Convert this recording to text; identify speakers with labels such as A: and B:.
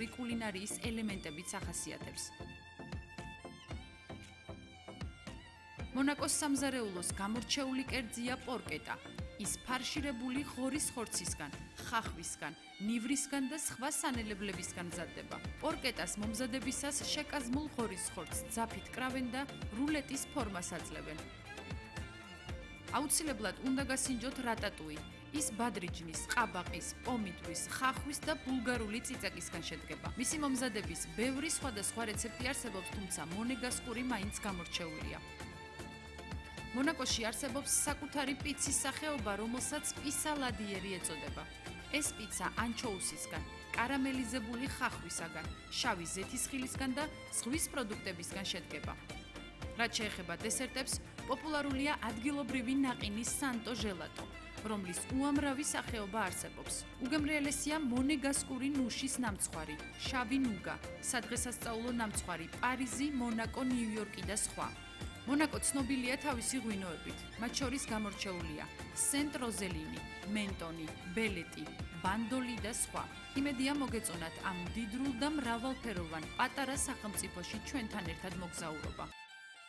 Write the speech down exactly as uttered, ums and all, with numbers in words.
A: მდიდარი კულინარიის ელემენტებით ახასიათებს. მონაკოს სამზარეულოს გამორჩეული კერძია პორკეტა. ის ფარშირებული ღორის ხორცისგან, ხახვისგან, ნივრისგან და სხვა სანელებლებისგან მზადდება. პორკეტას მომზადებისას შეკაზმულ ღორის ხორცს ძაფით კრავენ და რულეტის ფორმას აძლევენ. აუცილებლად უნდა გასინჯოთ რატატუი. ის ბადრიჯნის, ყაბაყის, პომიდრის, ხახვის და ბულგარული წიწაკისგან შედგება. მისი მომზადების ბევრი სხვადასხვა რეცეპტი არსებობს, თუმცა მონეგასკური მაინც გამორჩეულია. მონაკოში არსებობს საკუთარი პიცის სახეობა, რომელსაც პისალადიერი ეწოდება. ეს პიცა ანჩოუსისგან, კარამელიზებული ხახვისაგან, შავი ზეთისხილისგან და ზღვის პროდუქტებისგან შედგება. რაც შეეხება დესერტებს, პოპულარულია ადგილობრივი ნაყინის სანტო ჟელატო, რომლის უამრავი სახეობა არსებობს. უგემრიელესია მონეგასკური ნუშის ნამცხვარი, შავი ნუგა, სადღესასწაულო ნამცხვარი, პარიზი, მონაკო, ნიუ-იორკი და სხვა. მონაკო ცნობილია თავისი ღვინოებით, მათ შორის გამორჩეულია სენტ-როზელინი, მენტონი, ბელეტი, ბანდოლი და სხვა. იმედია მოგეწონათ ამ მდიდრულ და მრავალფეროვან პატარა სახელმწიფოში ჩვენთან ერთად მოგზაურობა.